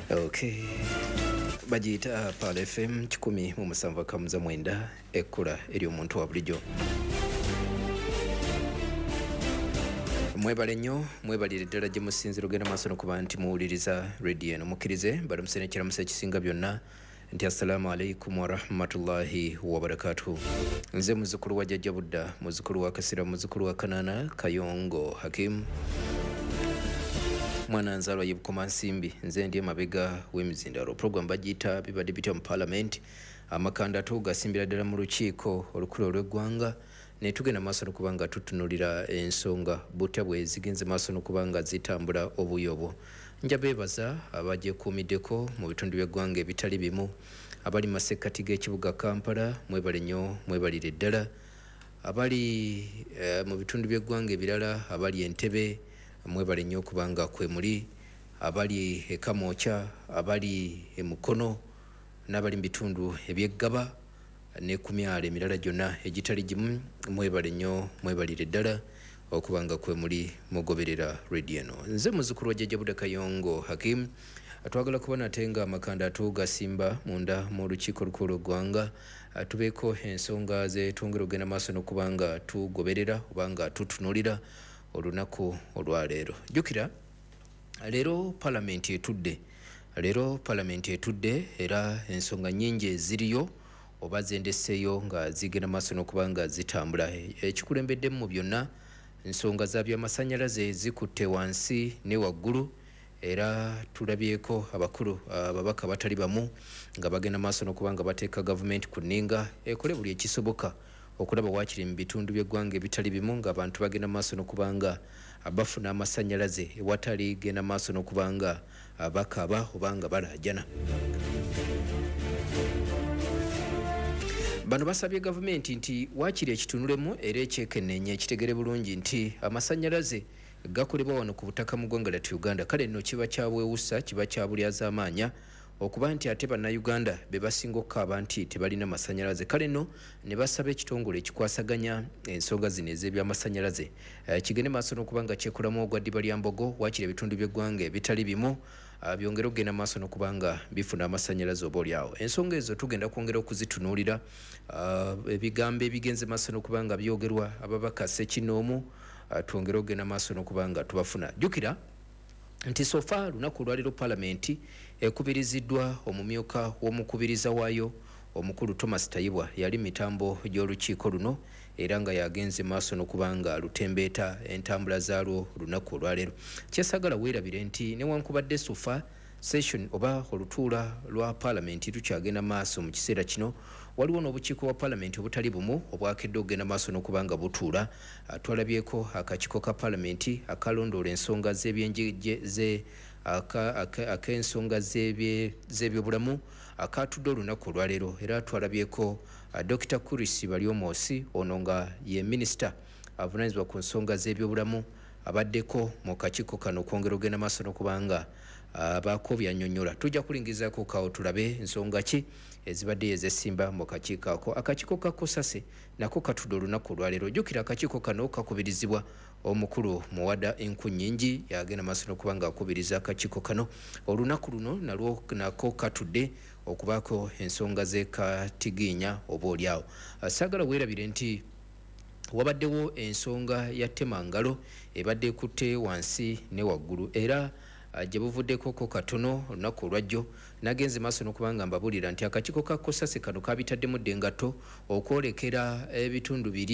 Okay. Bagiyita Pal FM 107.9 ekkula eri omuntu wa bulijjo. Mwebale nnyo, mwebalire ddala gye musinzira ogenda maaso n'okuba nti muwuliriza radio eno. Mukkirize balamuse n'ekiramusa ekisinga byonna nti assalamu alaikum warahmatullahi wabarakatuhu. Nze muzzukulu wa Jjajja Budda, muzzukulu wa Kasira, muzzukulu wa Kanaana Kayongo Hakim, mwana nzalwa y'Ebukoma Nsimbi. Nze ndi emabega w'emizindalo. Program bagiyita bibadde bitya mu Parliament. Amakanda gasimbira ddala mu lukiiko olukulu olw'eggwanga, ne tugenda maaso n'okuba nga tutunuulira ensonga butya bwe zigenze maaso n'okuba nga zitambula obuuyi obwo. Nja beebaza abagyekuumiddeko mu bitundu by'eggwanga ebitali bimu, abali masekkati g'ekibuga Kampala, mwebale nnyo, mwebalire ddala. Abali mu bitundu by'eggwanga ebirala, abali Entebbe, mwebale nnyo kubanga kwe muli, abali e Kamwokya, abali e Mukono, n'abali mu bitundu eby'Eggaba ne ku myalo emirala gyonna egitali gimu, mwebale nnyo, mwebalire ddala okubanga kwe muli mugoberera radio eno. Nze muzzukulu wa Jjajja Budda Kayongo Hakim, twagala kuba nate nga amakanda gasimba munda mu lukiiko olukulu olw'eggwanga, tubeeko ensonga ze twongera ogenda maaso n'okuba nga tugoberera oba nga tutunuulira olunaku olwaleero. Jjukira leero Parliament etudde, era ensonga nnyingi eziriyo oba zendeseeyo nga zigenda maaso n'okuba nga zitambula. Ekikulembeddemu mu byonna, ensonga za byamasannyalaze zikutte wansi ne waggulu, era tulabyeko abakulu ababaka batali bamu nga bagenda maaso n'okuba nga bateeka gavumenti ku nninga ekole buli ekisoboka okulaba waakiri mu bitundu by'eggwanga ebitali bimu ng'abantu bagenda maaso n'okuba nga bafuna amasannyalaze ewatali genda maaso n'okuba nga bakaaba oba nga balaajana. Bano basabye gavumenti nti waakiri ekitunulemu era ekyekenneenye ekitegere bulungi nti amasannyalaze gakolebwa wano ku butaka mu ggwanga lyattu Uganda. Kale nno kiba kya bwewussa, kiba kya bulyazaamaanya okuba nti ate bannayuganda be basinga okukaaba nti tebalina masannyalaze. Kale nno ne basaba ekitongole ekikwasaganya ensonga zino ez'ebyamasannyalaze kigende maaso n'okuba nga kyekolamu ogwa ddiba lya Mbogo, waakiri ebitundu by'eggwanga ebitali bimu byongera okugenda maaso n'okuba nga bifuna amasannyalaze oba olyawo. Ensonga ezo tugenda kwongera okuzitunuulira, ebigambo ebigenze maaso n'okuba nga byogerwa ababaka Ssekinoomu, twongere okugenda maaso n'okuba nga tubafuna. Jjukira nti sofa lunaku olwaleero Parliament ekubiriziddwa omumyuka w'omukubiriza waayo omukulu Thomas Tayibwa, yali mitambo gy'olukiiko luno era nga yagenze maaso n'okuba nga lutembeeta entambula zaalwo lunaku olwaleero. Kyesagala weerabire nti newankubadde sofa session oba olutuula lwa Parliament tukyagenda maaso mu kiseera kino, waliwo n'obukiiko bwa Parliament obutali bumu obwakedde okugenda maaso n'okuba nga butuula. Twalabyeko akakiiko ka Parliament akalondoola ensonga ak'ensonga z'ebyobulamu akatudde olunaku olwaleero, era twalabyeko Dr. Kuris Balyomoosi, ono nga ye minisita avunaanyizibwa ku nsonga z'ebyobulamu, abaddeko mu kakiiko kano okwongera ogenda maaso n'okuba nga baako byannyonnyola. Tujja kulingirizaako kawo tulabe ensonga ki ezibadde ezesimba mu kakiiko ako. Akakiiko ka Kosase nako katudde olunaku olwaleero. Jjukira akakiiko kano kakubirizibwa omukulu Muwada Enkunnyingi, yagenda maaso n'okuba nga akubiriza akakiiko kano. Olunaku luno nalwo nako katudde okubaako ensonga z'ekatigiinya oba olyawo. Saagala weerabire nti wabaddewo ensonga ya Temangalo ebadde ekutte wansi ne waggulu, era gye buvuddeko katono olunaku olwajjo nagenze maaso n'okuba nga mbabuulira nti akakiiko ka Kosase kano kabitaddemu ddengato okwolekera ebitundu biri